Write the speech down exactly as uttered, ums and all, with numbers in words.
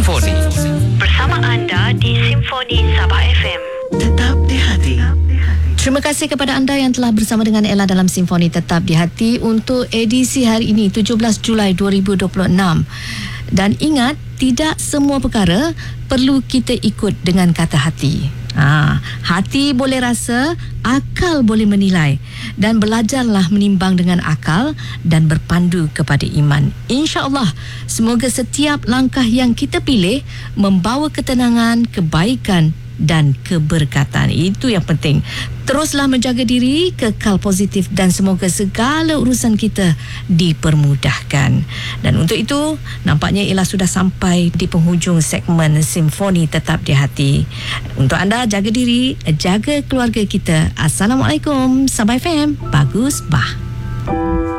Simfoni. Bersama anda di Simfoni Sabah F M. Tetap di hati. Terima kasih kepada anda yang telah bersama dengan Ella dalam Simfoni Tetap di Hati untuk edisi hari ini tujuh belas Julai dua ribu dua puluh enam. Dan ingat, tidak semua perkara perlu kita ikut dengan kata hati. Ha, hati boleh rasa, akal boleh menilai, dan belajarlah menimbang dengan akal dan berpandu kepada iman. InsyaAllah, semoga setiap langkah yang kita pilih membawa ketenangan, kebaikan dan keberkatan. Itu yang penting. Teruslah menjaga diri, kekal positif, dan semoga segala urusan kita dipermudahkan. Dan untuk itu, nampaknya Ella sudah sampai di penghujung segmen Simfoni Tetap di Hati. Untuk anda, jaga diri, jaga keluarga kita. Assalamualaikum. Sabah F M. Bagus, bah.